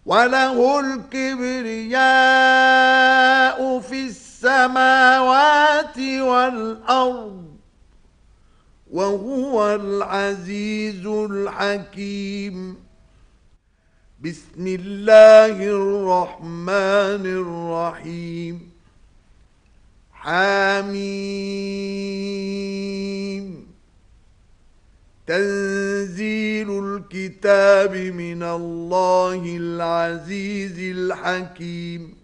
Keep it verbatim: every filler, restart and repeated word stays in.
وله الكبرياء في السماوات والأرض وهو العزيز الحكيم. بسم الله الرحمن الرحيم. حميم. تنزيل الكتاب من الله العزيز الحكيم.